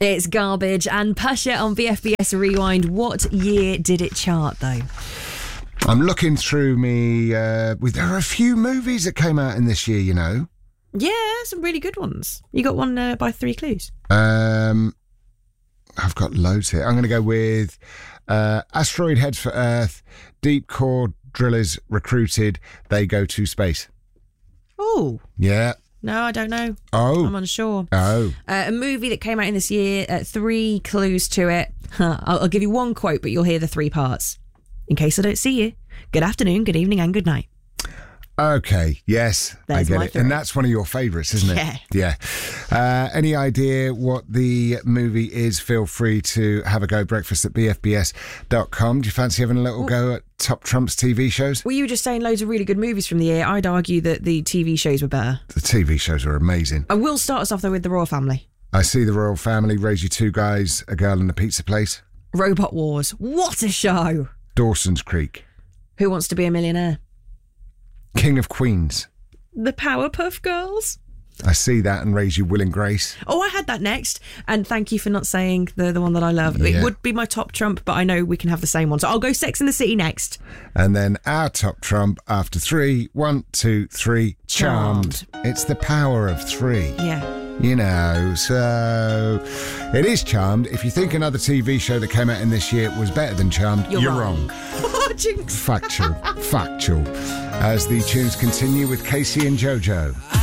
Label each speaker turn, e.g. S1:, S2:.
S1: It's garbage. And Pusha on BFBS Rewind. What year did it chart, though?
S2: I'm looking through me. There are a few movies that came out in this year, you know.
S1: Yeah, some really good ones. You got one by 3 clues.
S2: I've got loads here. I'm going to go with Asteroid Heads for Earth, Deep Core Drillers Recruited, They Go to Space.
S1: Oh.
S2: Yeah.
S1: No, I don't know.
S2: Oh.
S1: I'm unsure.
S2: Oh.
S1: A movie that came out in this year, 3 clues to it. I'll give you one quote, but you'll hear the 3 parts. In case I don't see you, good afternoon, good evening, and good night.
S2: Okay, yes,
S1: There's
S2: I get
S1: my
S2: it.
S1: 3.
S2: And that's one of your favourites, isn't it?
S1: Yeah.
S2: Yeah. Any idea what the movie is? Feel free to have a go. Breakfast at bfbs.com. Do you fancy having a little go at Top Trump's TV shows?
S1: Well, you were just saying loads of really good movies from the year. I'd argue that the TV shows were better.
S2: The TV shows are amazing.
S1: I will start us off, though, with The Royal Family.
S2: I See the Royal Family, Raise You 2 Guys, A Girl in a Pizza Place.
S1: Robot Wars. What a show!
S2: Dawson's Creek.
S1: Who Wants to Be a Millionaire?
S2: King of Queens.
S1: The Powerpuff Girls.
S2: I See That and Raise You Will and Grace.
S1: Oh, I had that next. And thank you for not saying the one that I love.
S2: Yeah.
S1: It would be my top trump, but I know we can have the same one. So I'll go Sex and the City next.
S2: And then our top trump after 3. 1, 2, 3.
S1: Charmed.
S2: It's the power of 3.
S1: Yeah.
S2: You know, so it is Charmed. If you think another TV show that came out in this year was better than Charmed, you're wrong.
S1: Jinx.
S2: Factual. As the tunes continue with Casey and JoJo.